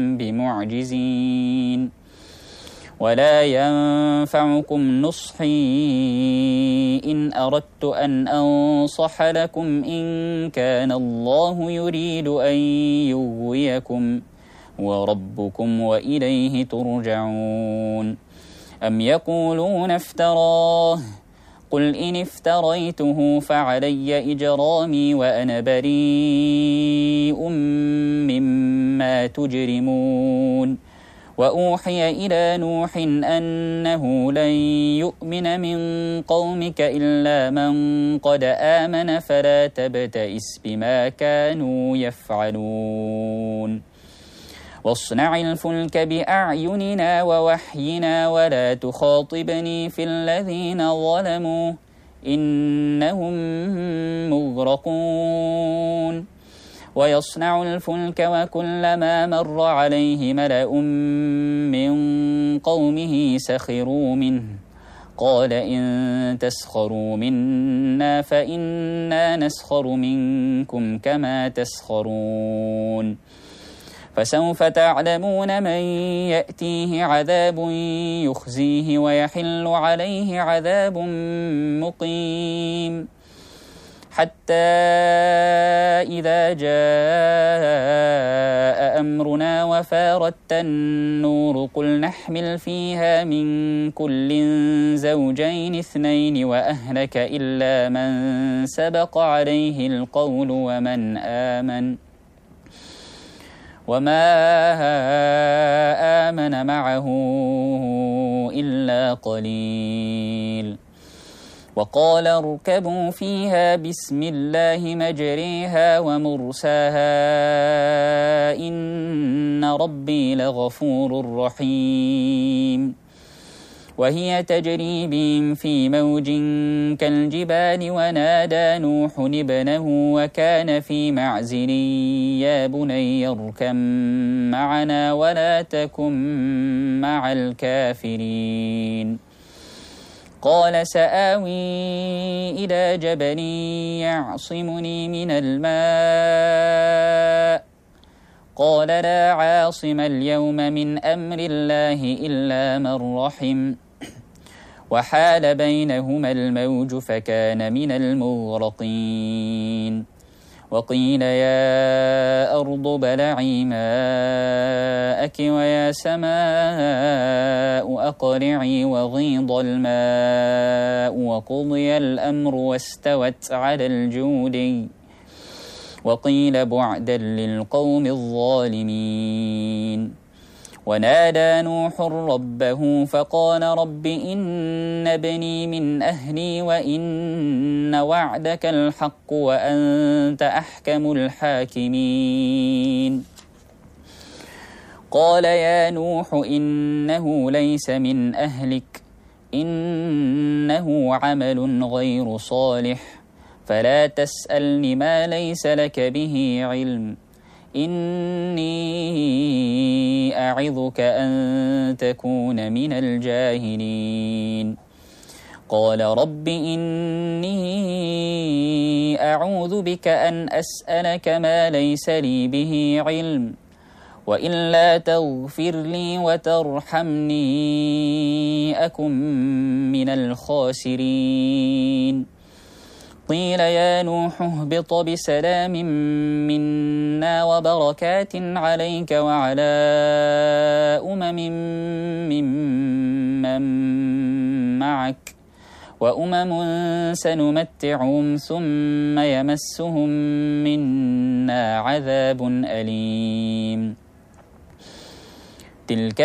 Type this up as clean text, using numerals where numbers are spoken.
بمعجزين ولا ينفعكم نصحي إن أردت أن أنصح لكم إن كان الله يريد أن يغويكم وربكم وإليه ترجعون أم يقولون افتراه قل إن افتريته فعلي إجرامي وأنا بريء مما تجرمون وأوحي إلى نوح أنه لن يؤمن من قومك إلا من قد آمن فلا تبتئس بما كانوا يفعلون واصنع الفلك بأعيننا ووحينا ولا تخاطبني في الذين ظلموا إنهم مغرقون ويصنع الفلك وكلما مر عليه ملأ من قومه سخروا منه قال إن تسخروا منا فإنا نسخر منكم كما تسخرون فسوف تعلمون من يأتيه عذاب يخزيه ويحل عليه عذاب مقيم حتى إذا جاء أمرنا وفارت النور قل نحمل فيها من كل زوجين اثنين وأهلك إلا من سبق عليه القول وما آمن معه إلا قليل وقال اركبوا فيها بسم الله مجريها ومرساها إن ربي لغفور رحيم وهي تجري بهم في موج كالجبال ونادى نوح ابنه وكان في معزل يا بني اركب معنا ولا تكن مع الكافرين قال سآوي إلى جبل يعصمني من الماء قال لا عاصم اليوم من أمر الله إلا من رحم وحال بينهما الموج فكان من المغرقين وقيل يا أرض بلعي ماءك ويا سماء أقلعي وغيض الماء وقضي الأمر واستوت على الجود وقيل بعدا للقوم الظالمين ونادى نوح ربه فقال رب إن ابني من أهلي وإن وعدك الحق وأنت أحكم الحاكمين قال يا نوح إنه ليس من أهلك إنه عمل غير صالح فلا تسألني ما ليس لك به علم إني أعظك أن تكون من الجاهلين قال رب إني أعوذ بك أن أسألك ما ليس لي به علم وإلا تغفر لي وترحمني أكن من الخاسرين قيل يا نوح اهبط بسلام منا وبركات عليك وعلى ممن معك وأمم سنمتعهم ثم يمسهم منا عذاب أليم تلك